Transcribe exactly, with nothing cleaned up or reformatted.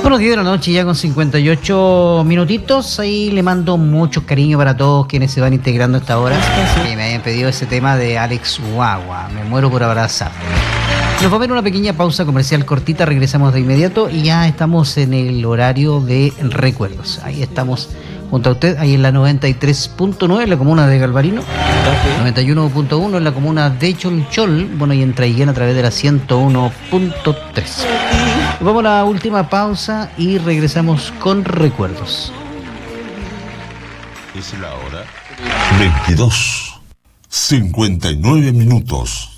Son las diez de la noche ya con cincuenta y ocho minutitos. Ahí le mando mucho cariño para todos quienes se van integrando a esta hora. Que me hayan pedido ese tema de Alex Ubago. Me muero por abrazar. Nos va a ver una pequeña pausa comercial cortita. Regresamos de inmediato y ya estamos en el horario de recuerdos. Ahí estamos junto a usted, ahí en la noventa y tres punto nueve, en la comuna de Galvarino, noventa y uno punto uno en la comuna de Cholchol, bueno, y en Traiguén a través de la ciento uno punto tres. Vamos a la última pausa y regresamos con recuerdos. Es la hora veintidós, cincuenta y nueve minutos.